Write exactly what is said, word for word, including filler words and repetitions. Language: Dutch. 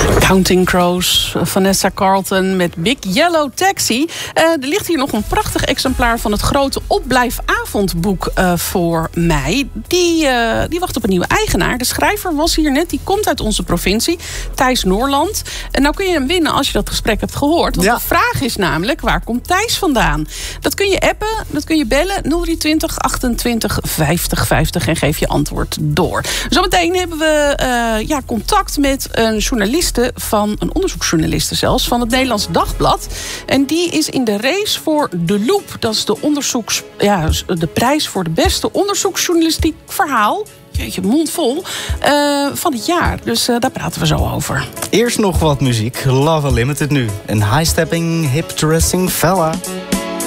Counting Crows, Vanessa Carlton met Big Yellow Taxi. Uh, er ligt hier nog een prachtig exemplaar van het grote opblijfavondboek uh, voor mij. Die, uh, die wacht op een nieuwe eigenaar. De schrijver was hier net, die komt uit onze provincie, Thijs Noorland. En nou kun je hem winnen als je dat gesprek hebt gehoord. Want ja. de vraag is namelijk, waar komt Thijs vandaan? Dat kun je appen, dat kun je bellen, nul drie twintig achtentwintig vijftig vijftig en geef je antwoord door. Zometeen hebben we uh, ja, contact met een journaliste van, een onderzoeksjournaliste zelfs, van het Nederlands Dagblad. En die is in de race voor de Loep. Dat is de onderzoeks, ja, de prijs voor de beste onderzoeksjournalistiek verhaal. Jeetje, mond vol. Uh, van het jaar. Dus uh, daar praten we zo over. Eerst nog wat muziek. Love Unlimited nu. Een high-stepping, hip-dressing fella.